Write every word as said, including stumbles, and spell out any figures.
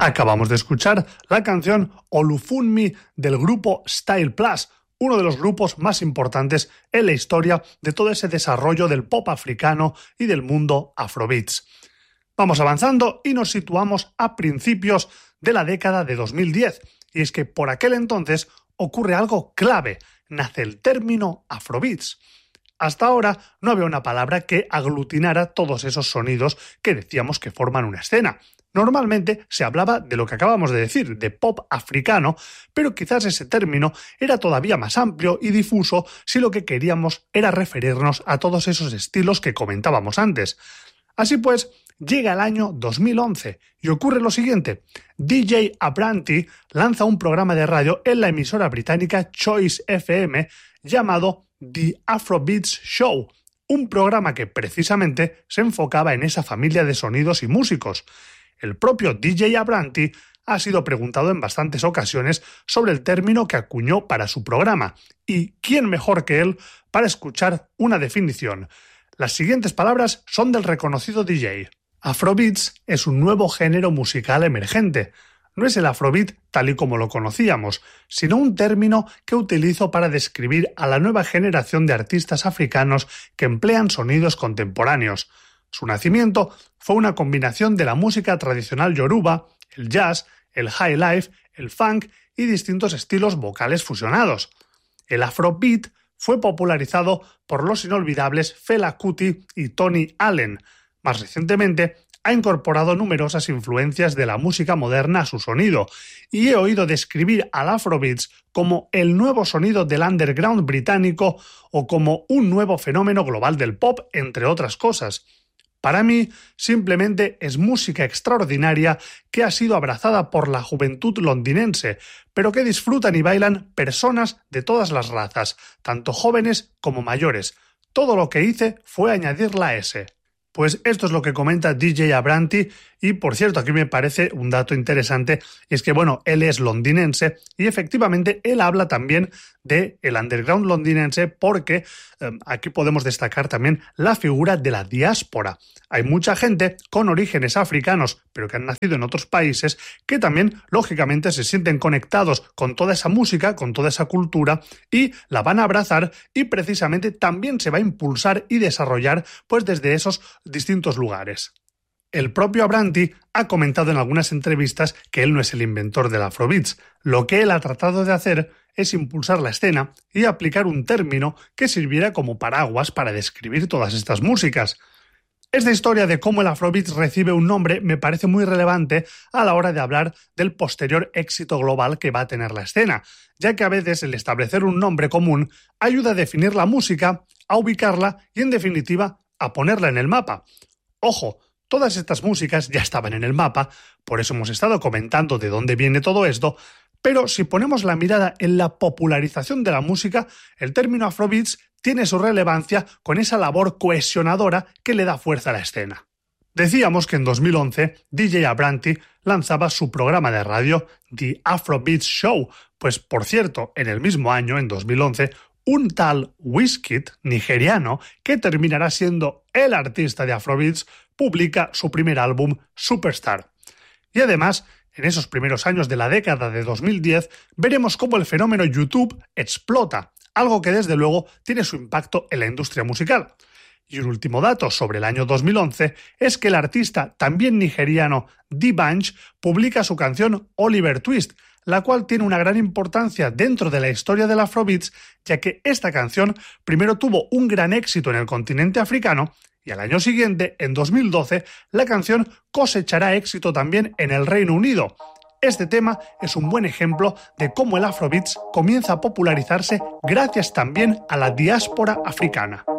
Acabamos de escuchar la canción Olufunmi del grupo Style Plus, uno de los grupos más importantes en la historia de todo ese desarrollo del pop africano y del mundo afrobeats. Vamos avanzando y nos situamos a principios de la década de dos mil diez, y es que por aquel entonces ocurre algo clave: nace el término afrobeats. Hasta ahora no había una palabra que aglutinara todos esos sonidos que decíamos que forman una escena. Normalmente se hablaba de lo que acabamos de decir, de pop africano, pero quizás ese término era todavía más amplio y difuso si lo que queríamos era referirnos a todos esos estilos que comentábamos antes. Así pues, llega el año dos mil once y ocurre lo siguiente. D J Abranti lanza un programa de radio en la emisora británica Choice F M llamado The Afrobeats Show, un programa que precisamente se enfocaba en esa familia de sonidos y músicos. El propio D J Abranti ha sido preguntado en bastantes ocasiones sobre el término que acuñó para su programa, y quién mejor que él para escuchar una definición. Las siguientes palabras son del reconocido D J. Afrobeats es un nuevo género musical emergente. No es el afrobeat tal y como lo conocíamos, sino un término que utilizo para describir a la nueva generación de artistas africanos que emplean sonidos contemporáneos. Su nacimiento fue una combinación de la música tradicional yoruba, el jazz, el high life, el funk y distintos estilos vocales fusionados. El afrobeat fue popularizado por los inolvidables Fela Kuti y Tony Allen. Más recientemente, ha incorporado numerosas influencias de la música moderna a su sonido, y he oído describir al afrobeats como el nuevo sonido del underground británico o como un nuevo fenómeno global del pop, entre otras cosas. Para mí, simplemente es música extraordinaria que ha sido abrazada por la juventud londinense, pero que disfrutan y bailan personas de todas las razas, tanto jóvenes como mayores. Todo lo que hice fue añadir la S. Pues esto es lo que comenta D J Abranti, y por cierto, aquí me parece un dato interesante, y es que bueno, él es londinense y efectivamente él habla también de el underground londinense porque eh, aquí podemos destacar también la figura de la diáspora. Hay mucha gente con orígenes africanos, pero que han nacido en otros países, que también, lógicamente, se sienten conectados con toda esa música, con toda esa cultura, y la van a abrazar, y precisamente también se va a impulsar y desarrollar pues desde esos distintos lugares. El propio Abranti ha comentado en algunas entrevistas que él no es el inventor del afrobeats. Lo que él ha tratado de hacer es impulsar la escena y aplicar un término que sirviera como paraguas para describir todas estas músicas. Esta historia de cómo el afrobeats recibe un nombre me parece muy relevante a la hora de hablar del posterior éxito global que va a tener la escena, ya que a veces el establecer un nombre común ayuda a definir la música, a ubicarla y, en definitiva, a ponerla en el mapa. Ojo, todas estas músicas ya estaban en el mapa, por eso hemos estado comentando de dónde viene todo esto, pero si ponemos la mirada en la popularización de la música, el término afrobeats tiene su relevancia con esa labor cohesionadora que le da fuerza a la escena. Decíamos que en dos mil once D J Abranti lanzaba su programa de radio The Afrobeats Show, pues por cierto, en el mismo año, en dos mil once, un tal Wizkid, nigeriano, que terminará siendo el artista de afrobeats, publica su primer álbum, Superstar. Y además, en esos primeros años de la década de dos mil diez, veremos cómo el fenómeno YouTube explota, algo que desde luego tiene su impacto en la industria musical. Y un último dato sobre el año dos mil once es que el artista también nigeriano D'banj publica su canción Oliver Twist, la cual tiene una gran importancia dentro de la historia del afrobeats, ya que esta canción primero tuvo un gran éxito en el continente africano y al año siguiente, en dos mil doce, la canción cosechará éxito también en el Reino Unido. Este tema es un buen ejemplo de cómo el afrobeats comienza a popularizarse gracias también a la diáspora africana.